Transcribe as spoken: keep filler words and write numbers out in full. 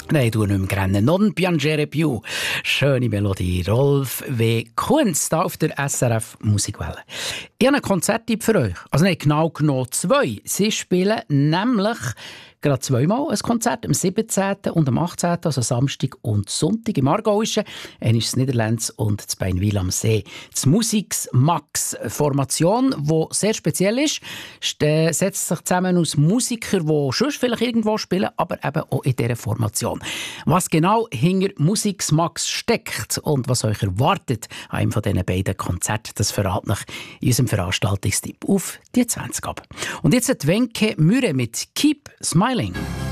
Nein, du nicht mehr rennen. Non piangere più. Schöne Melodie. Rolf W. Kunz, da auf der S R F Musikwelle. Ich habe einen Konzerttipp für euch. Also nein, genau genommen zwei. Sie spielen nämlich gerade zweimal ein Konzert, am siebzehnten und am achtzehnten also Samstag und Sonntag im Aargauischen. Einmal das Niederlands und das Beinwil am See. Das Musiks Max Formation, die sehr speziell ist, setzt sich zusammen aus Musikern, die schon vielleicht irgendwo spielen, aber eben auch in dieser Formation. Was genau hinter Musiks Max steckt und was euch erwartet an einem von diesen beiden Konzerten, das verrate ich in unserem Veranstaltungstipp auf die zwanzig ab. Und jetzt die Wenke Mühre mit Keep Smiling.